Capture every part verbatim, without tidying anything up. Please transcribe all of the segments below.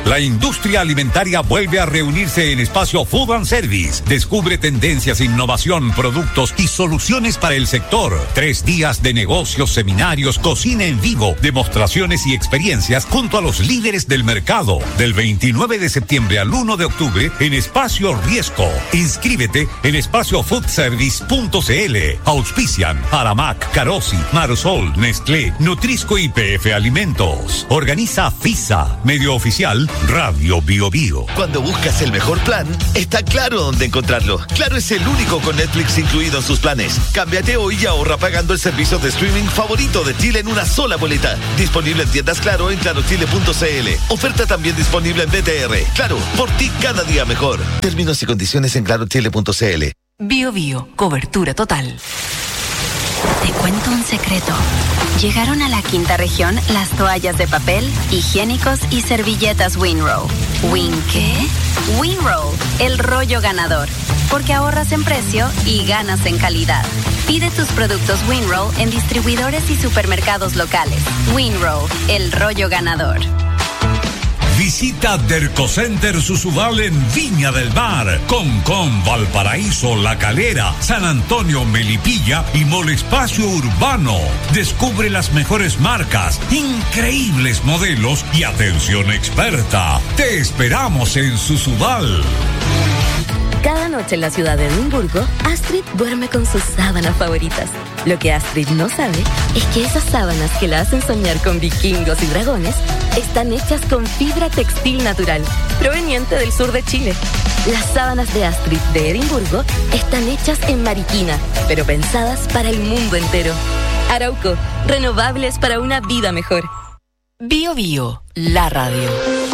La industria alimentaria vuelve a reunirse en Espacio Food and Service. Descubre tendencias, innovación, productos y soluciones para el sector. Tres días de negocios, seminarios, cocina en vivo, demostraciones y experiencias junto a los líderes del mercado. Del veintinueve de septiembre al uno de octubre en Espacio Riesco. Inscríbete en espacio food service punto c l. Auspician Aramac, Carosi, Marsol, Nestlé, Nutrisco y P F Alimentos. Organiza FISA. Medio oficial Radio Bio Bio. Cuando buscas el mejor plan, está claro dónde encontrarlo. Claro es el único con Netflix incluido en sus planes. Cámbiate hoy y ahorra pagando el servicio de streaming favorito de Chile en una sola boleta. Disponible en tiendas Claro en claro chile punto c l. Oferta también disponible en B T R. Claro, por ti cada día mejor. Términos y condiciones en claro chile punto c l. Bio Bio, cobertura total. Te cuento un secreto. Llegaron a la quinta región las toallas de papel, higiénicos y servilletas Winrow. ¿Win qué? Winrow, el rollo ganador. Porque ahorras en precio y ganas en calidad. Pide tus productos Winrow en distribuidores y supermercados locales. Winrow, el rollo ganador. Visita Dercocenter Susubal en Viña del Mar, Concón, Valparaíso, La Calera, San Antonio, Melipilla y Mall Espacio Urbano. Descubre las mejores marcas, increíbles modelos y atención experta. Te esperamos en Susubal. Cada noche en la ciudad de Edimburgo, Astrid duerme con sus sábanas favoritas. Lo que Astrid no sabe es que esas sábanas que la hacen soñar con vikingos y dragones están hechas con fibra textil natural, proveniente del sur de Chile. Las sábanas de Astrid de Edimburgo están hechas en Mariquina, pero pensadas para el mundo entero. Arauco, renovables para una vida mejor. Bio Bio, la radio.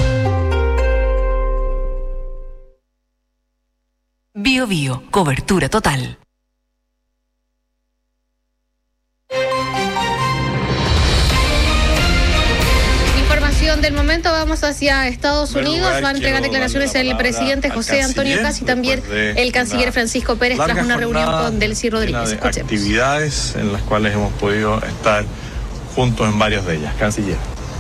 Bio Bio, cobertura total. Información del momento, vamos hacia Estados Unidos. Va a entregar declaraciones el presidente José Antonio Caz y también el canciller Francisco Pérez tras una reunión con Delcy Rodríguez. Escuchemos. Actividades en las cuales hemos podido estar juntos en varias de ellas. Canciller.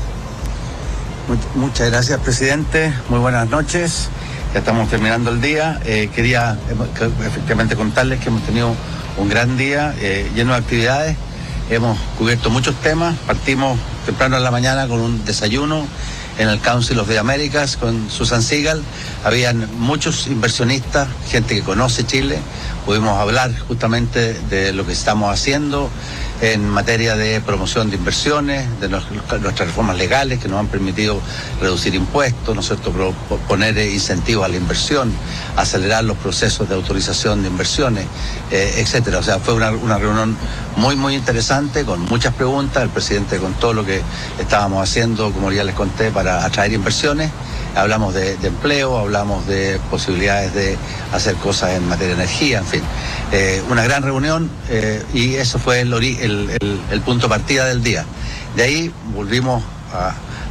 Muchas gracias, presidente. Muy buenas noches. Ya estamos terminando el día. Eh, quería efectivamente contarles que hemos tenido un gran día eh, lleno de actividades. Hemos cubierto muchos temas. Partimos temprano en la mañana con un desayuno en el Council of the Americas con Susan Seagal. Habían muchos inversionistas, gente que conoce Chile. Pudimos hablar justamente de lo que estamos haciendo en materia de promoción de inversiones, de nuestras reformas legales que nos han permitido reducir impuestos, ¿no es cierto?, poner incentivos a la inversión, acelerar los procesos de autorización de inversiones, eh, etcétera. O sea, fue una, una reunión muy, muy interesante, con muchas preguntas. El presidente con todo lo que estábamos haciendo, como ya les conté, para atraer inversiones. Hablamos de, de empleo, hablamos de posibilidades de hacer cosas en materia de energía, en fin. Eh, una gran reunión eh, y eso fue el, el, el, el punto de partida del día. De ahí volvimos a,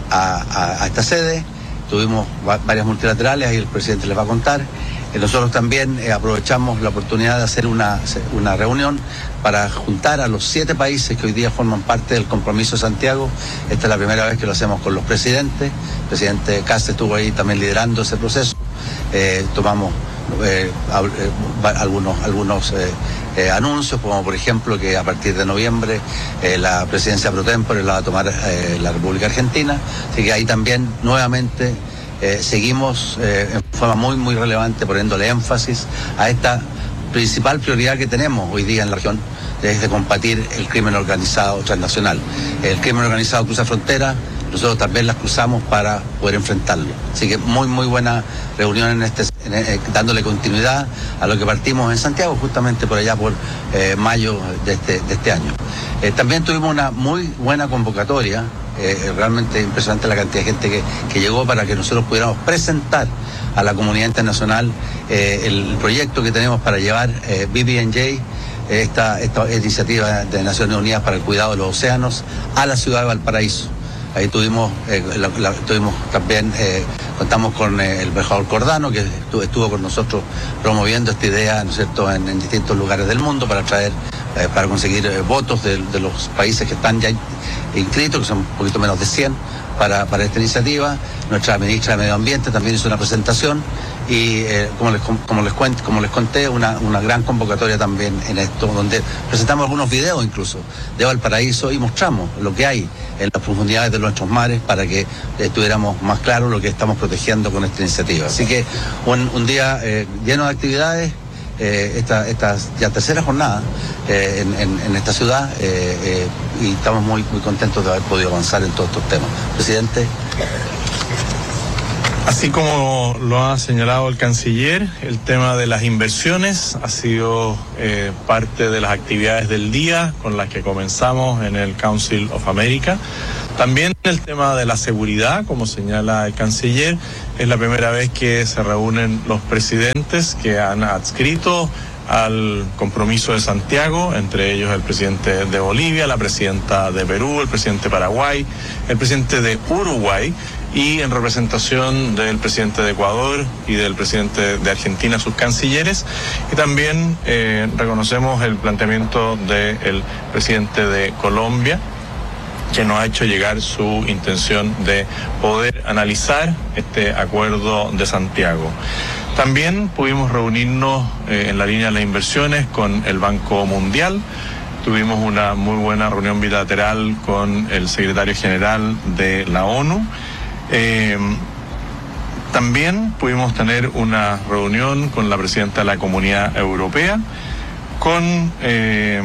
a, a esta sede, tuvimos varias multilaterales, ahí el presidente les va a contar. Eh, nosotros también eh, aprovechamos la oportunidad de hacer una, una reunión para juntar a los siete países que hoy día forman parte del Compromiso de Santiago. Esta es la primera vez que lo hacemos con los presidentes. El presidente Caz estuvo ahí también liderando ese proceso. Eh, tomamos eh, eh, algunos, algunos eh, eh, anuncios, como por ejemplo que a partir de noviembre eh, la presidencia pro tempore la va a tomar eh, la República Argentina. Así que ahí también nuevamente eh, seguimos eh, en forma muy, muy relevante poniéndole énfasis a esta principal prioridad que tenemos hoy día en la región, es de combatir el crimen organizado transnacional. El crimen organizado cruza fronteras, nosotros también las cruzamos para poder enfrentarlo. Así que muy, muy buena reunión en este, en, eh, dándole continuidad a lo que partimos en Santiago, justamente por allá por eh, mayo de este, de este año. Eh, también tuvimos una muy buena convocatoria, eh, realmente impresionante la cantidad de gente que, que llegó para que nosotros pudiéramos presentar a la comunidad internacional eh, el proyecto que tenemos para llevar eh, B B N J, esta, esta iniciativa de Naciones Unidas para el cuidado de los océanos, a la ciudad de Valparaíso. Ahí tuvimos, eh, la, la, tuvimos también, eh, contamos con eh, el embajador Cordano, que estuvo, estuvo con nosotros promoviendo esta idea, ¿no es cierto?, en, en distintos lugares del mundo para traer, eh, para conseguir eh, votos de, de los países que están ya inscritos, que son un poquito menos de cien, para, para esta iniciativa. Nuestra ministra de Medio Ambiente también hizo una presentación y eh, como, les, como, les cuent, como les conté, una, una gran convocatoria también en esto, donde presentamos algunos videos incluso de Valparaíso y mostramos lo que hay en las profundidades de nuestros mares para que eh, tuviéramos más claro lo que estamos protegiendo con esta iniciativa. Así que un, un día eh, lleno de actividades, eh, esta, esta ya tercera jornada eh, en, en, en esta ciudad eh, eh, y estamos muy, muy contentos de haber podido avanzar en todos estos temas. Presidente. Así como lo ha señalado el canciller, el tema de las inversiones ha sido eh, parte de las actividades del día con las que comenzamos en el Council of America. También el tema de la seguridad, como señala el canciller, es la primera vez que se reúnen los presidentes que han adscrito al compromiso de Santiago, entre ellos el presidente de Bolivia, la presidenta de Perú, el presidente de Paraguay, el presidente de Uruguay, y en representación del presidente de Ecuador y del presidente de Argentina, sus cancilleres. Y también eh, reconocemos el planteamiento del presidente de Colombia, que nos ha hecho llegar su intención de poder analizar este acuerdo de Santiago. También pudimos reunirnos eh, en la línea de las inversiones con el Banco Mundial. Tuvimos una muy buena reunión bilateral con el secretario general de la ONU. Eh, también pudimos tener una reunión con la presidenta de la Comunidad Europea, con eh,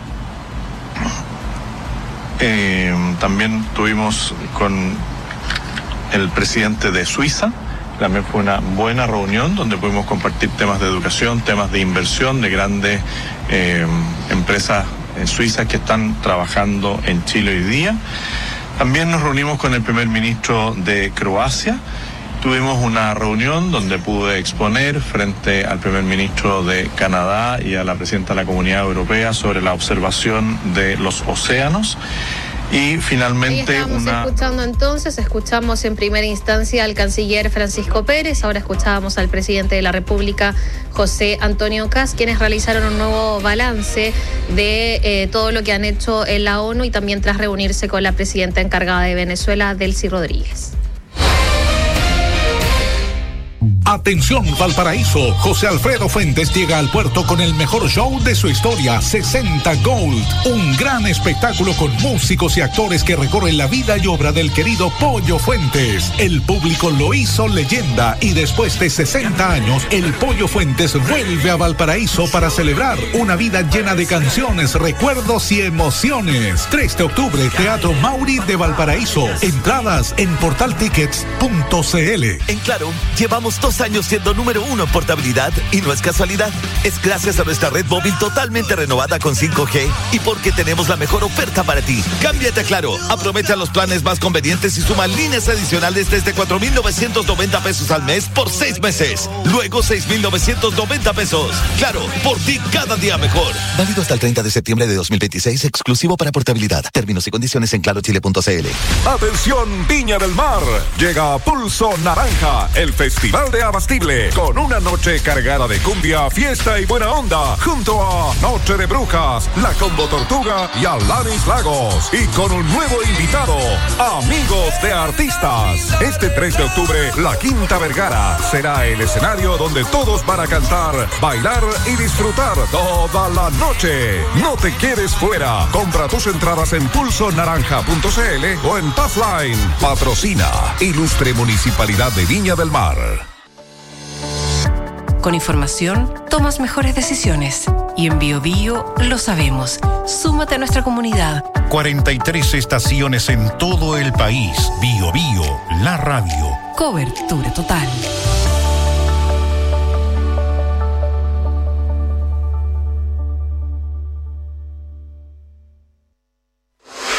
eh, también tuvimos con el presidente de Suiza. También fue una buena reunión donde pudimos compartir temas de educación, temas de inversión de grandes eh, empresas eh, suizas que están trabajando en Chile hoy día. También nos reunimos con el primer ministro de Croacia. Tuvimos una reunión donde pude exponer frente al primer ministro de Canadá y a la presidenta de la Comunidad Europea sobre la observación de los océanos. Y finalmente Ahí estamos una... escuchando entonces, escuchamos en primera instancia al canciller Francisco Pérez, ahora escuchábamos al presidente de la República, José Antonio Kast, quienes realizaron un nuevo balance de eh, todo lo que han hecho en la ONU y también tras reunirse con la presidenta encargada de Venezuela, Delcy Rodríguez. Atención Valparaíso, José Alfredo Fuentes llega al puerto con el mejor show de su historia, sesenta Gold, un gran espectáculo con músicos y actores que recorren la vida y obra del querido Pollo Fuentes. El público lo hizo leyenda y después de sesenta años, el Pollo Fuentes vuelve a Valparaíso para celebrar una vida llena de canciones, recuerdos y emociones. tres de octubre, Teatro Mauri de Valparaíso. Entradas en portal tickets punto c l. En Claro, llevamos dos años siendo número uno en portabilidad y no es casualidad. Es gracias a nuestra red móvil totalmente renovada con cinco G y porque tenemos la mejor oferta para ti. Cámbiate a Claro, aprovecha los planes más convenientes y suma líneas adicionales desde cuatro mil novecientos noventa pesos al mes por seis meses. Luego seis mil novecientos noventa pesos. Claro, por ti cada día mejor. Válido hasta el treinta de septiembre de dos mil veintiséis, exclusivo para portabilidad. Términos y condiciones en claro chile punto c l. Atención Viña del Mar, llega Pulso Naranja, el festival de Abastible, con una noche cargada de cumbia, fiesta y buena onda, junto a Noche de Brujas, La Combo Tortuga y Alanis Lagos, y con un nuevo invitado, Amigos de Artistas. Este tres de octubre, La Quinta Vergara será el escenario donde todos van a cantar, bailar y disfrutar toda la noche. No te quedes fuera. Compra tus entradas en pulso naranja punto c l o en Passline. Patrocina Ilustre Municipalidad de Viña del Mar. Con información, tomas mejores decisiones. Y en Bio Bio lo sabemos. Súmate a nuestra comunidad. cuarenta y tres estaciones en todo el país. Bio Bio, la radio. Cobertura total.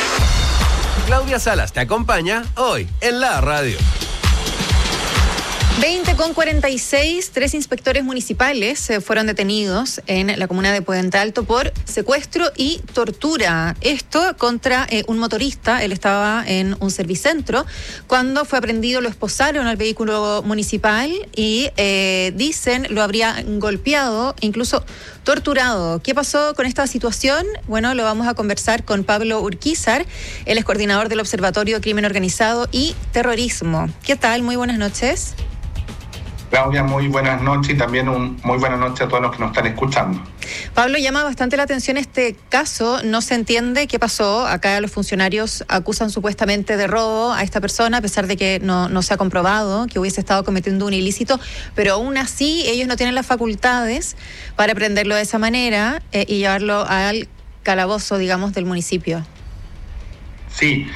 Claudia Salas te acompaña hoy en la radio. veinte con cuarenta y seis, tres inspectores municipales eh, fueron detenidos en la comuna de Puente Alto por secuestro y tortura. Esto contra eh, un motorista. Él estaba en un servicentro. Cuando fue aprendido, lo esposaron al vehículo municipal y eh, dicen lo habrían golpeado, incluso torturado. ¿Qué pasó con esta situación? Bueno, lo vamos a conversar con Pablo Urquizar. Él es coordinador del Observatorio Crimen Organizado y Terrorismo. ¿Qué tal? Muy buenas noches. Claudia, muy buenas noches y también un muy buenas noches a todos los que nos están escuchando. Pablo, llama bastante la atención este caso. No se entiende qué pasó. Acá los funcionarios acusan supuestamente de robo a esta persona, a pesar de que no, no se ha comprobado que hubiese estado cometiendo un ilícito, pero aún así ellos no tienen las facultades para prenderlo de esa manera eh, y llevarlo al calabozo, digamos, del municipio. Sí,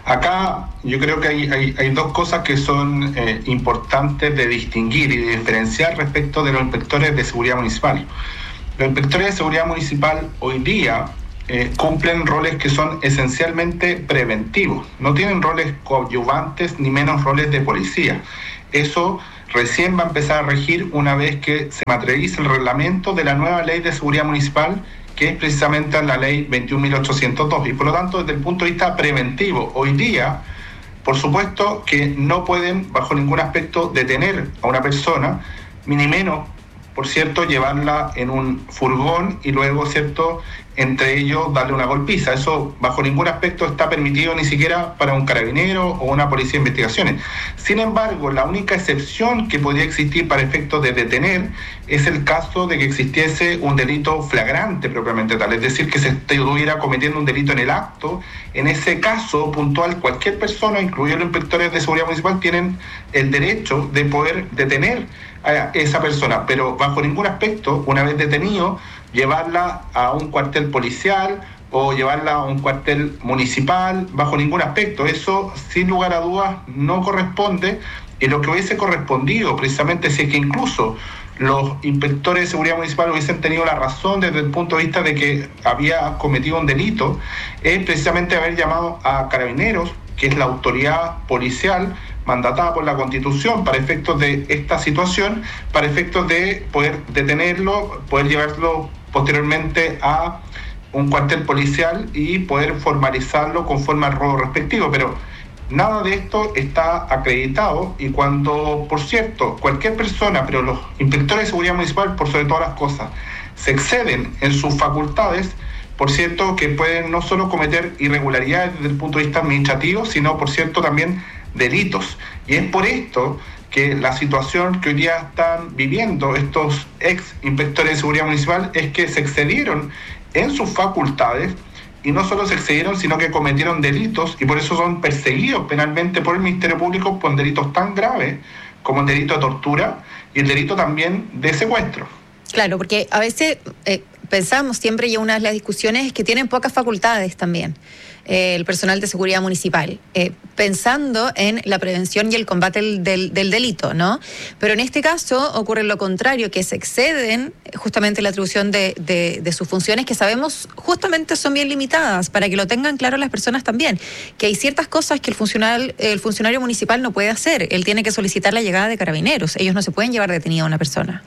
acá yo creo que hay, hay, hay dos cosas que son eh, importantes de distinguir y de diferenciar respecto de los inspectores de seguridad municipal. Los inspectores de seguridad municipal hoy día eh, cumplen roles que son esencialmente preventivos, no tienen roles coadyuvantes ni menos roles de policía. Eso recién va a empezar a regir una vez que se materialice el reglamento de la nueva ley de seguridad municipal, que es precisamente la ley veintiún mil ochocientos dos, y por lo tanto desde el punto de vista preventivo, hoy día, por supuesto que no pueden bajo ningún aspecto detener a una persona, ni menos, por cierto, llevarla en un furgón y luego, cierto, entre ellos darle una golpiza. Eso bajo ningún aspecto está permitido, ni siquiera para un carabinero o una policía de investigaciones. Sin embargo, la única excepción que podría existir para efectos de detener es el caso de que existiese un delito flagrante propiamente tal, es decir, que se estuviera cometiendo un delito en el acto. En ese caso puntual, cualquier persona, incluidos los inspectores de seguridad municipal, tienen el derecho de poder detener a esa persona, pero bajo ningún aspecto, una vez detenido, llevarla a un cuartel policial o llevarla a un cuartel municipal, bajo ningún aspecto. Eso, sin lugar a dudas, no corresponde, y lo que hubiese correspondido, precisamente, si es que incluso los inspectores de seguridad municipal hubiesen tenido la razón desde el punto de vista de que había cometido un delito, es precisamente haber llamado a Carabineros, que es la autoridad policial mandatada por la Constitución para efectos de esta situación, para efectos de poder detenerlo, poder llevarlo posteriormente a un cuartel policial y poder formalizarlo conforme al robo respectivo. Pero nada de esto está acreditado, y cuando, por cierto, cualquier persona, pero los inspectores de seguridad municipal, por sobre todas las cosas, se exceden en sus facultades, por cierto, que pueden no solo cometer irregularidades desde el punto de vista administrativo, sino, por cierto, también delitos. Y es por esto que la situación que hoy día están viviendo estos ex inspectores de seguridad municipal es que se excedieron en sus facultades, y no solo se excedieron, sino que cometieron delitos, y por eso son perseguidos penalmente por el Ministerio Público por delitos tan graves como el delito de tortura y el delito también de secuestro. Claro, porque a veces eh, pensamos siempre, y una de las discusiones es que tienen pocas facultades también eh, el personal de seguridad municipal, eh, pensando en la prevención y el combate del, del, del delito, ¿no? Pero en este caso ocurre lo contrario, que se exceden justamente la atribución de, de, de sus funciones, que sabemos justamente son bien limitadas, para que lo tengan claro las personas también, que hay ciertas cosas que el funcionario, el funcionario municipal no puede hacer. Él tiene que solicitar la llegada de Carabineros. Ellos no se pueden llevar detenida a una persona.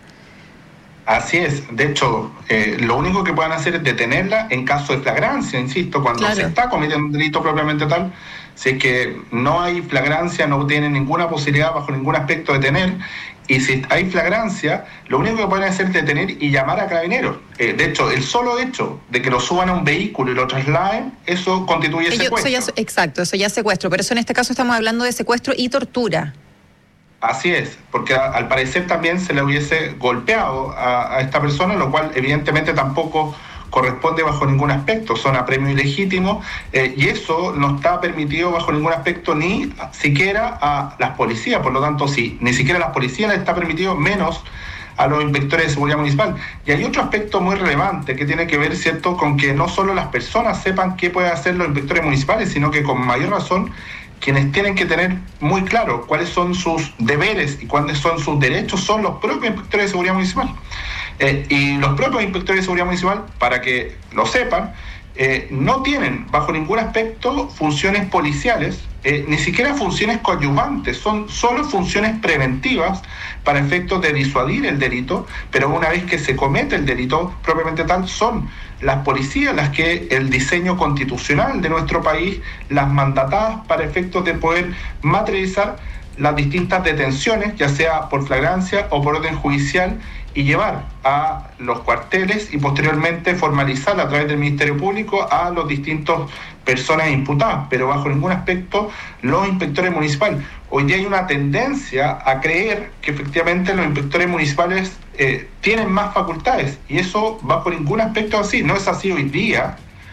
Así es. De hecho, eh, lo único que pueden hacer es detenerla en caso de flagrancia, insisto, cuando claro. se está cometiendo un delito propiamente tal. Si es que no hay flagrancia, no tienen ninguna posibilidad bajo ningún aspecto de detener, y si hay flagrancia, lo único que pueden hacer es detener y llamar a Carabineros. Eh, de hecho, el solo hecho de que lo suban a un vehículo y lo trasladen, eso constituye Ello, secuestro. Eso ya, exacto, eso ya es secuestro, pero eso en este caso estamos hablando de secuestro y tortura. Así es, porque a, al parecer también se le hubiese golpeado a, a esta persona, lo cual evidentemente tampoco corresponde bajo ningún aspecto, son apremio ilegítimo, eh, y eso no está permitido bajo ningún aspecto ni siquiera a las policías. Por lo tanto, si ni siquiera a las policías les está permitido, menos a los inspectores de seguridad municipal. Y hay otro aspecto muy relevante que tiene que ver, ¿cierto?, con que no solo las personas sepan qué pueden hacer los inspectores municipales, sino que con mayor razón quienes tienen que tener muy claro cuáles son sus deberes y cuáles son sus derechos son los propios inspectores de seguridad municipal. Eh, y los propios inspectores de seguridad municipal, para que lo sepan, eh, no tienen bajo ningún aspecto funciones policiales, eh, ni siquiera funciones coadyuvantes, son solo funciones preventivas para efectos de disuadir el delito, pero una vez que se comete el delito propiamente tal, son las policías las que el diseño constitucional de nuestro país las mandatadas para efectos de poder materializar las distintas detenciones, ya sea por flagrancia o por orden judicial, y llevar a los cuarteles y posteriormente formalizar a través del Ministerio Público a los distintos personas imputadas, pero bajo ningún aspecto los inspectores municipales. Hoy día hay una tendencia a creer que efectivamente los inspectores municipales eh, tienen más facultades, y eso bajo ningún aspecto así, no es así hoy día.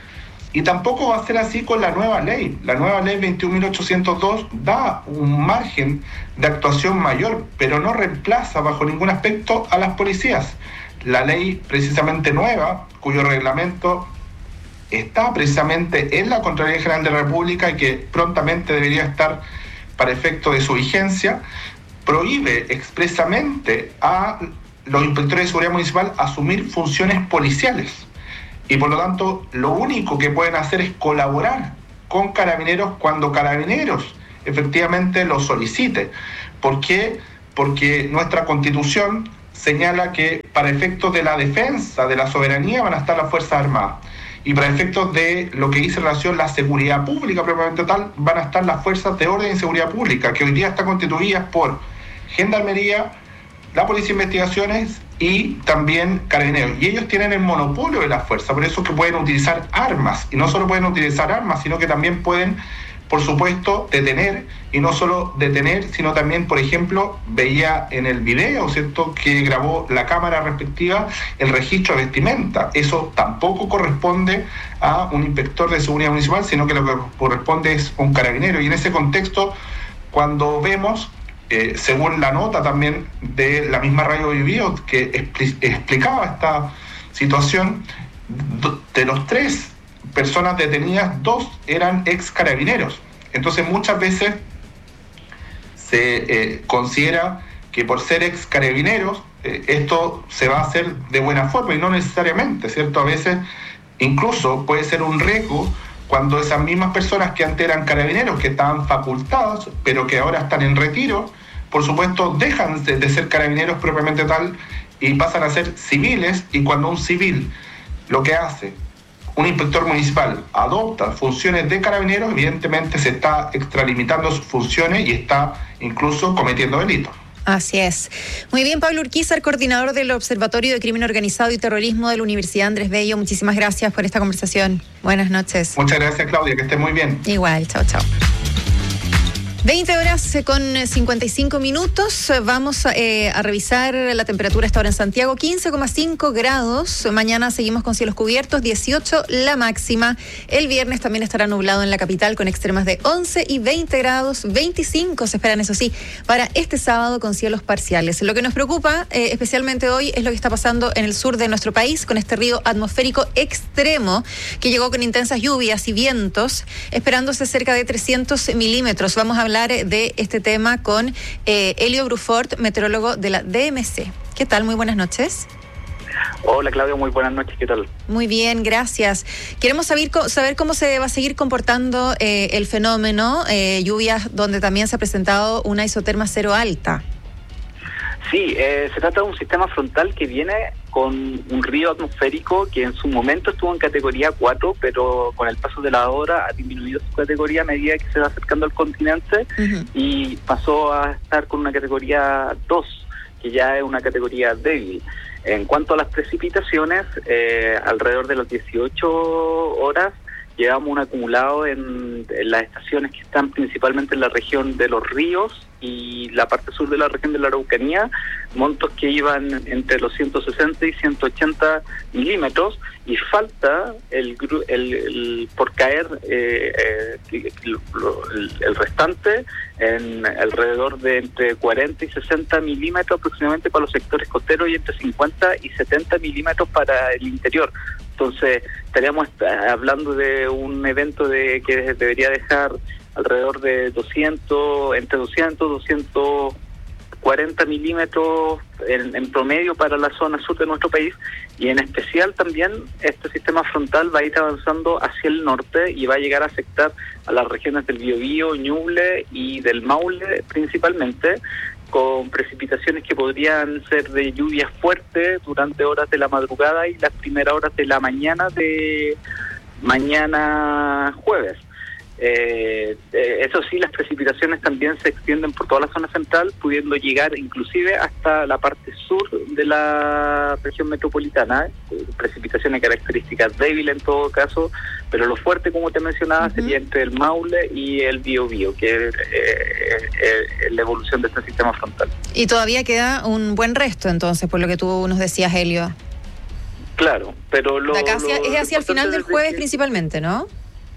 Y tampoco va a ser así con la nueva ley. La nueva ley veintiún mil ochocientos dos da un margen de actuación mayor, pero no reemplaza bajo ningún aspecto a las policías. La ley precisamente nueva, cuyo reglamento está precisamente en la Contraloría General de la República y que prontamente debería estar para efecto de su vigencia, prohíbe expresamente a los inspectores de seguridad municipal asumir funciones policiales. Y por lo tanto, lo único que pueden hacer es colaborar con Carabineros cuando Carabineros efectivamente lo solicite. ¿Por qué? Porque nuestra Constitución señala que para efectos de la defensa de la soberanía van a estar las Fuerzas Armadas. Y para efectos de lo que dice relación a la seguridad pública propiamente tal, van a estar las Fuerzas de Orden y Seguridad Pública, que hoy día están constituidas por Gendarmería, la Policía de Investigaciones y también Carabineros. Y ellos tienen el monopolio de la fuerza, por eso es que pueden utilizar armas. Y no solo pueden utilizar armas, sino que también pueden, por supuesto, detener. Y no solo detener, sino también, por ejemplo, veía en el video, ¿cierto?, que grabó la cámara respectiva, el registro de vestimenta. Eso tampoco corresponde a un inspector de seguridad municipal, sino que lo que corresponde es un carabinero. Y en ese contexto, cuando vemos... Eh, según la nota también de la misma Radio Vivío que expli- explicaba esta situación, de los tres personas detenidas, dos eran ex carabineros. Entonces muchas veces se eh, considera que por ser ex carabineros eh, esto se va a hacer de buena forma, y no necesariamente, ¿cierto? A veces incluso puede ser un riesgo cuando esas mismas personas que antes eran carabineros, que estaban facultados, pero que ahora están en retiro, por supuesto dejan de, de ser carabineros propiamente tal y pasan a ser civiles. Y cuando un civil lo que hace, un inspector municipal, adopta funciones de carabineros, evidentemente se está extralimitando sus funciones y está incluso cometiendo delitos. Así es. Muy bien, Pablo Urquizar, coordinador del Observatorio de Crimen Organizado y Terrorismo de la Universidad Andrés Bello. Muchísimas gracias por esta conversación. Buenas noches. Muchas gracias, Claudia, que esté muy bien. Igual, chao, chao. veinte horas con cincuenta y cinco minutos. Vamos eh, a revisar la temperatura esta hora en Santiago, quince coma cinco grados. Mañana seguimos con cielos cubiertos, dieciocho la máxima. El viernes también estará nublado en la capital con extremas de once y veinte grados. veinticinco se esperan, eso sí, para este sábado con cielos parciales. Lo que nos preocupa eh, especialmente hoy es lo que está pasando en el sur de nuestro país con este río atmosférico extremo que llegó con intensas lluvias y vientos, esperándose cerca de trescientos milímetros. Vamos a hablar de este tema con eh, Elio Brufort, meteorólogo de la D M C. ¿Qué tal? Muy buenas noches. Hola, Claudio, muy buenas noches, ¿qué tal? Muy bien, gracias. Queremos saber, saber cómo se va a seguir comportando eh, el fenómeno, eh, lluvias donde también se ha presentado una isoterma cero alta. Sí, eh, se trata de un sistema frontal que viene con un río atmosférico que en su momento estuvo en categoría cuatro, pero con el paso de la hora ha disminuido su categoría a medida que se va acercando al continente. Uh-huh. Y pasó a estar con una categoría dos, que ya es una categoría débil. En cuanto a las precipitaciones, eh, alrededor de las dieciocho horas llevamos un acumulado en, en las estaciones que están principalmente en la región de los ríos y la parte sur de la región de la Araucanía, montos que iban entre los ciento sesenta y ciento ochenta milímetros, y falta el, el, el por caer eh, eh, el, el, el restante en alrededor de entre cuarenta y sesenta milímetros aproximadamente para los sectores costeros y entre cincuenta y setenta milímetros para el interior. Entonces estaríamos hablando de un evento de que debería dejar alrededor de doscientos, entre doscientos, doscientos cuarenta milímetros en, en promedio para la zona sur de nuestro país, y en especial también este sistema frontal va a ir avanzando hacia el norte y va a llegar a afectar a las regiones del Biobío, Ñuble y del Maule principalmente, con precipitaciones que podrían ser de lluvias fuertes durante horas de la madrugada y las primeras horas de la mañana de mañana jueves. Eh, eh, eso sí, las precipitaciones también se extienden por toda la zona central, pudiendo llegar inclusive hasta la parte sur de la región metropolitana. Eh, precipitaciones de características débiles en todo caso, pero lo fuerte, como te mencionaba, uh-huh. sería entre el Maule y el Biobío, que es eh, eh, la evolución de este sistema frontal. Y todavía queda un buen resto, entonces, por lo que tú nos decías, Helio. Claro, pero lo, acá hacia, lo, es hacia el final del jueves que... principalmente, ¿no?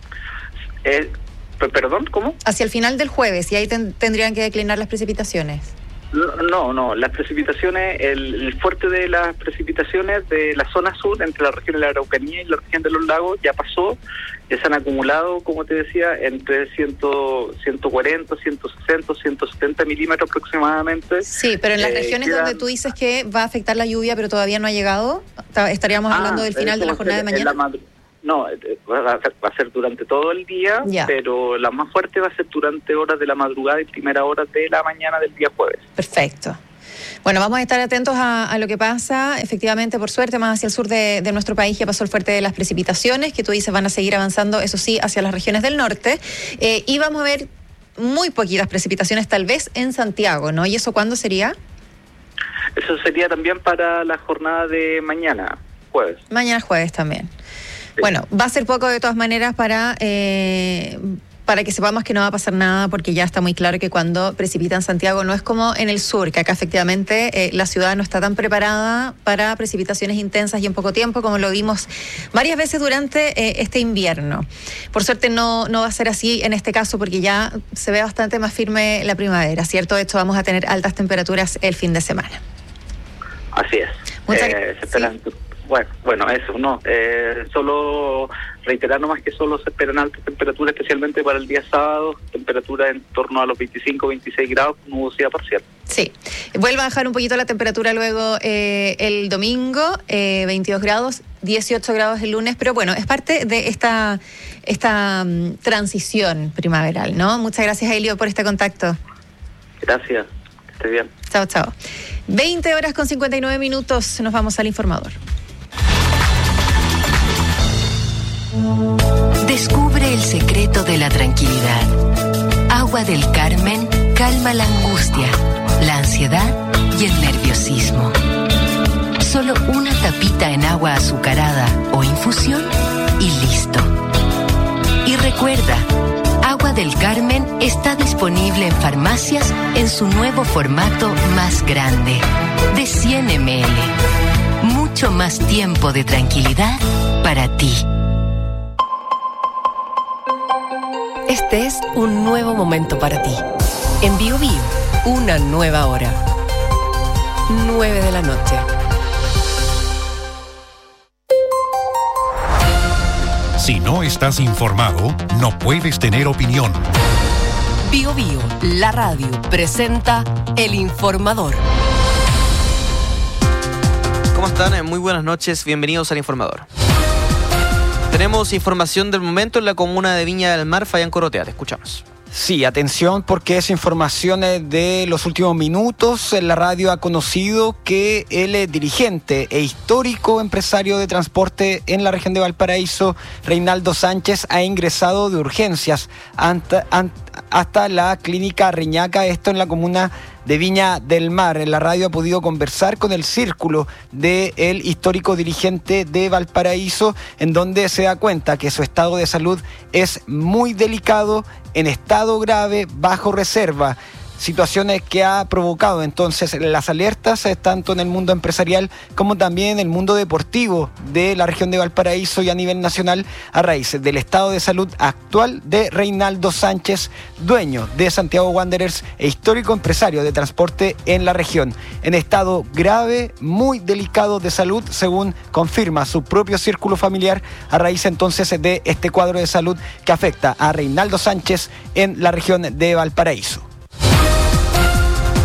Eh, perdón, ¿cómo? Hacia el final del jueves, y ahí ten, tendrían que declinar las precipitaciones. No, no, las precipitaciones, el, el fuerte de las precipitaciones de la zona sur, entre la región de la Araucanía y la región de los lagos, ya pasó, ya se han acumulado, como te decía, entre ciento, ciento cuarenta, ciento sesenta, ciento setenta milímetros aproximadamente. Sí, pero en las eh, regiones quedan... donde tú dices que va a afectar la lluvia, pero todavía no ha llegado, estaríamos ah, hablando del final de la jornada de mañana. No, va a, ser, va a ser durante todo el día, ya. Pero la más fuerte va a ser durante horas de la madrugada y primera hora de la mañana del día jueves. Perfecto. Bueno, vamos a estar atentos a, a lo que pasa. Efectivamente, por suerte, más hacia el sur de, de nuestro país ya pasó el fuerte de las precipitaciones, que tú dices van a seguir avanzando, eso sí, hacia las regiones del norte. Eh, y vamos a ver muy poquitas precipitaciones tal vez en Santiago, ¿no? ¿Y eso cuándo sería? Eso sería también para la jornada de mañana, jueves. Mañana jueves también. Bueno, va a ser poco de todas maneras para eh, para que sepamos que no va a pasar nada, porque ya está muy claro que cuando precipita en Santiago no es como en el sur, que acá efectivamente eh, la ciudad no está tan preparada para precipitaciones intensas y en poco tiempo, como lo vimos varias veces durante eh, este invierno. Por suerte no, no va a ser así en este caso, porque ya se ve bastante más firme la primavera, ¿cierto? De hecho, vamos a tener altas temperaturas el fin de semana. Así es. Muchas eh, gracias. Sí. Bueno, bueno, eso, no. Eh, solo reiterar nomás que solo se esperan altas temperaturas, especialmente para el día sábado, temperatura en torno a los veinticinco, veintiséis grados, con nubosidad parcial. Sí, vuelve a bajar un poquito la temperatura luego eh, el domingo, eh, veintidós grados, dieciocho grados el lunes, pero bueno, es parte de esta, esta um, transición primaveral, ¿no? Muchas gracias, Helio, por este contacto. Gracias, que esté bien. Chao, chao. veinte horas con cincuenta y nueve minutos, nos vamos al informador. Descubre el secreto de la tranquilidad. Agua del Carmen calma la angustia, la ansiedad y el nerviosismo. Solo una tapita en agua azucarada o infusión y listo. Y recuerda, Agua del Carmen está disponible en farmacias en su nuevo formato más grande, de cien mililitros. Mucho más tiempo de tranquilidad para ti. Este es un nuevo momento para ti. En Biobío, una nueva hora. nueve de la noche. Si no estás informado, no puedes tener opinión. Biobío, la radio, presenta El Informador. ¿Cómo están? Muy buenas noches, bienvenidos al Informador. Tenemos información del momento en la comuna de Viña del Mar, Fabián Corotea, te escuchamos. Sí, atención, porque es información de los últimos minutos. La radio ha conocido que el dirigente e histórico empresario de transporte en la región de Valparaíso, Reinaldo Sánchez, ha ingresado de urgencias hasta, hasta la clínica Reñaca, esto en la comuna de Viña del Mar. La radio ha podido conversar con el círculo del histórico dirigente de Valparaíso, en donde se da cuenta que su estado de salud es muy delicado, en estado grave, bajo reserva. Situaciones que ha provocado entonces las alertas tanto en el mundo empresarial como también en el mundo deportivo de la región de Valparaíso y a nivel nacional, a raíz del estado de salud actual de Reinaldo Sánchez, dueño de Santiago Wanderers e histórico empresario de transporte en la región. En estado grave, muy delicado de salud, según confirma su propio círculo familiar, a raíz entonces de este cuadro de salud que afecta a Reinaldo Sánchez en la región de Valparaíso.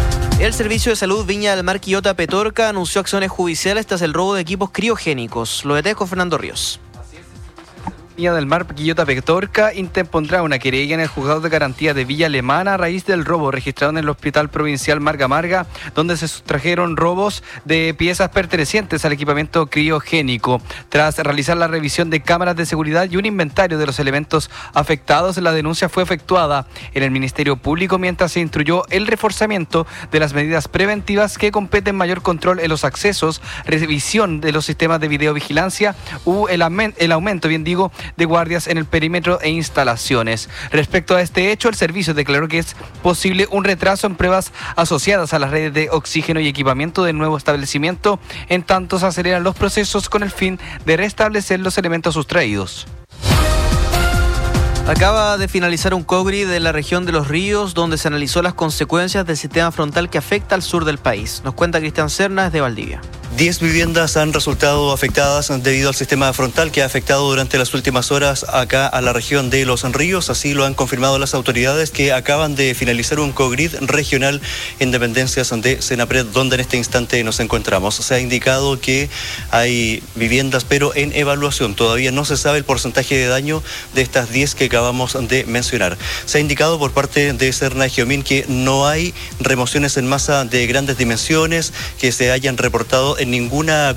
El Servicio de Salud Viña del Mar Quillota Petorca anunció acciones judiciales tras el robo de equipos criogénicos. Lo detalles con Fernando Ríos. Viña del Mar Quillota Petorca interpondrá una querella en el juzgado de garantía de Villa Alemana a raíz del robo registrado en el Hospital Provincial Marga Marga, donde se sustrajeron robos de piezas pertenecientes al equipamiento criogénico. Tras realizar la revisión de cámaras de seguridad y un inventario de los elementos afectados, la denuncia fue efectuada en el Ministerio Público mientras se instruyó el reforzamiento de las medidas preventivas que competen mayor control en los accesos, revisión de los sistemas de videovigilancia u el, el aumento, bien digo, de guardias en el perímetro e instalaciones. Respecto a este hecho, el servicio declaró que es posible un retraso en pruebas asociadas a las redes de oxígeno y equipamiento del nuevo establecimiento, en tanto se aceleran los procesos con el fin de restablecer los elementos sustraídos. Acaba de finalizar un COGRI de la región de Los Ríos, donde se analizó las consecuencias del sistema frontal que afecta al sur del país. Nos cuenta Cristian Cerna desde Valdivia. Diez viviendas han resultado afectadas debido al sistema frontal que ha afectado durante las últimas horas acá a la región de Los Ríos. Así lo han confirmado las autoridades, que acaban de finalizar un COGRID regional en dependencias de Senapred, donde en este instante nos encontramos. Se ha indicado que hay viviendas, pero en evaluación. Todavía no se sabe el porcentaje de daño de estas diez que acabamos de mencionar. Se ha indicado por parte de Serna y Geomín que no hay remociones en masa de grandes dimensiones que se hayan reportado en ninguna